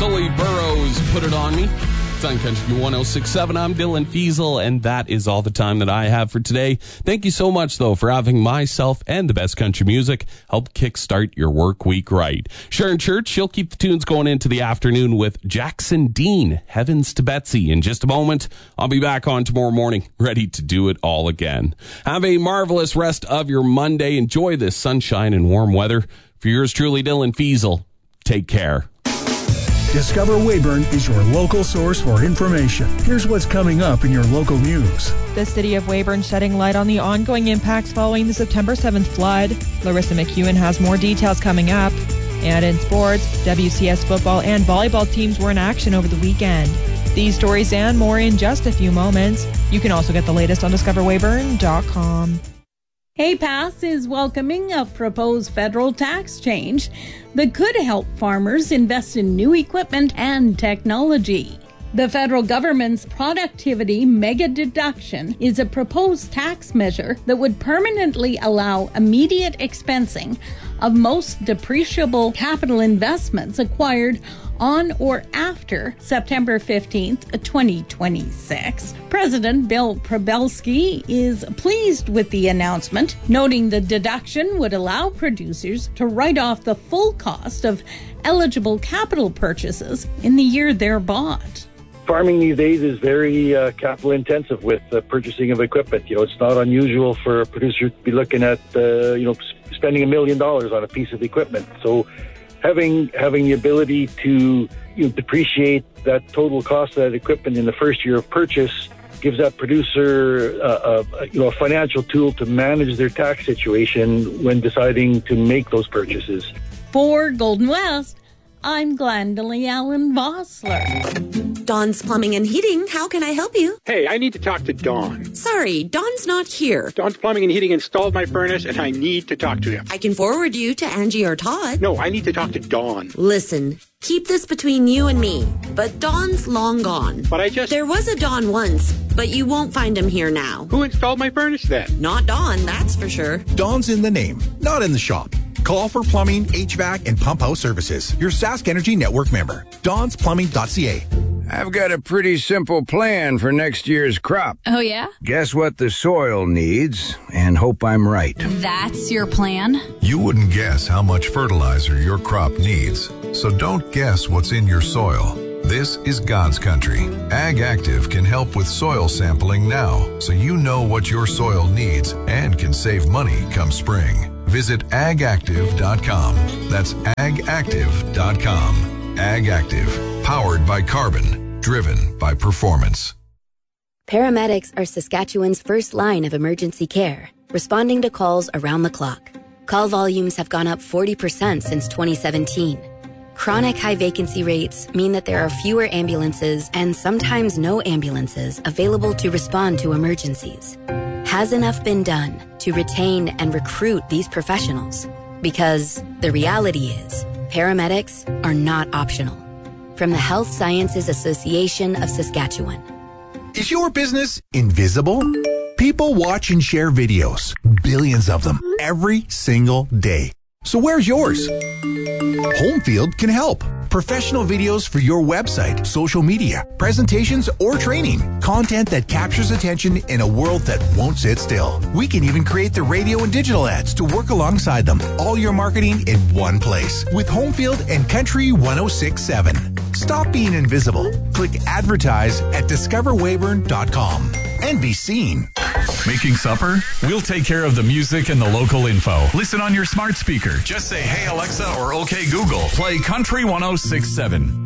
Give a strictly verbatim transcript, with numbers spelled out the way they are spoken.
Zoe Burrows, Put It On Me. It's on Country one oh six point seven. I'm Dylan Fiesel, and that is all the time that I have for today. Thank you so much, though, for having myself and the best country music help kickstart your work week right. Sharon Church, she'll keep the tunes going into the afternoon with Jackson Dean, Heavens to Betsy. In just a moment, I'll be back on tomorrow morning, ready to do it all again. Have a marvelous rest of your Monday. Enjoy this sunshine and warm weather. For yours truly, Dylan Fiesel, take care. Discover Weyburn is your local source for information. Here's what's coming up in your local news. The city of Weyburn shedding light on the ongoing impacts following the September seventh flood. Larissa McEwen has more details coming up. And in sports, W C S football and volleyball teams were in action over the weekend. These stories and more in just a few moments. You can also get the latest on discover weyburn dot com. Hay Pass is welcoming a proposed federal tax change that could help farmers invest in new equipment and technology. The federal government's productivity mega deduction is a proposed tax measure that would permanently allow immediate expensing of most depreciable capital investments acquired on or after September fifteenth, twenty twenty-six. President Bill Probelski is pleased with the announcement, noting the deduction would allow producers to write off the full cost of eligible capital purchases in the year they're bought. Farming these days is very uh, capital intensive with the purchasing of equipment. You know, it's not unusual for a producer to be looking at, uh, you know, spending a million dollars on a piece of equipment. So having having the ability to you know, depreciate that total cost of that equipment in the first year of purchase gives that producer uh, a, you know, a financial tool to manage their tax situation when deciding to make those purchases. For Golden West, I'm Glendalee Allen Vossler. Dawn's Plumbing and Heating, how can I help you? Hey, I need to talk to Dawn. Sorry, Dawn's not here. Dawn's Plumbing and Heating installed my furnace, and I need to talk to him. I can forward you to Angie or Todd. No, I need to talk to Dawn. Listen, keep this between you and me, but Dawn's long gone. But I just... There was a Dawn once, but you won't find him here now. Who installed my furnace then? Not Dawn, that's for sure. Dawn's in the name, not in the shop. Call for plumbing, H V A C, and pump house services. Your Sask Energy Network member. Dawn's Plumbing dot C A. I've got a pretty simple plan for next year's crop. Oh, yeah? Guess what the soil needs, and hope I'm right. That's your plan? You wouldn't guess how much fertilizer your crop needs, so don't guess what's in your soil. This is God's country. Ag Active can help with soil sampling now, so you know what your soil needs and can save money come spring. Visit ag active dot com. That's ag active dot com. Ag Active, powered by carbon, driven by performance. Paramedics are Saskatchewan's first line of emergency care, responding to calls around the clock. Call volumes have gone up forty percent since twenty seventeen. Chronic high vacancy rates mean that there are fewer ambulances and sometimes no ambulances available to respond to emergencies. Has enough been done to retain and recruit these professionals? Because the reality is, paramedics are not optional. From the Health Sciences Association of Saskatchewan. Is your business invisible? People watch and share videos, billions of them, every single day. So where's yours? Homefield can help. Professional videos for your website, social media, presentations, or training. Content that captures attention in a world that won't sit still. We can even create the radio and digital ads to work alongside them. All your marketing in one place with Homefield and Country one oh six point seven. Stop being invisible. Click advertise at discover weyburn dot com and be seen. Making supper? We'll take care of the music and the local info. Listen on your smart speaker. Just say, hey, Alexa, or okay, Google. Play Country one oh six point seven.